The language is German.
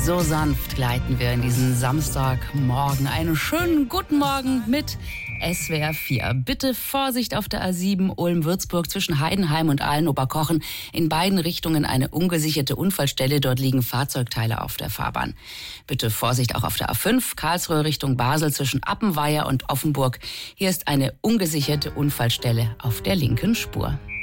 So sanft gleiten wir in diesen Samstagmorgen. Einen schönen guten Morgen mit SWR 4. Bitte Vorsicht auf der A7 Ulm-Würzburg zwischen Heidenheim und Aalen-Oberkochen. In beiden Richtungen eine ungesicherte Unfallstelle. Dort liegen Fahrzeugteile auf der Fahrbahn. Bitte Vorsicht auch auf der A5 Karlsruhe Richtung Basel zwischen Appenweier und Offenburg. Hier ist eine ungesicherte Unfallstelle auf der linken Spur.